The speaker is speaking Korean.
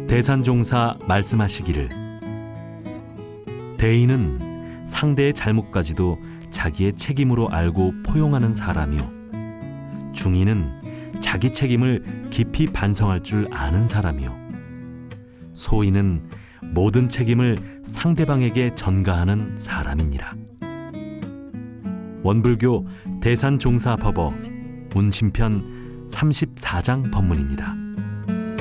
대산종사 말씀하시기를 대인은 상대의 잘못까지도 자기의 책임으로 알고 포용하는 사람이요 중인은 자기 책임을 깊이 반성할 줄 아는 사람이요 소인은 모든 책임을 상대방에게 전가하는 사람이니라. 원불교 대산종사법어 운심편 34장 법문입니다.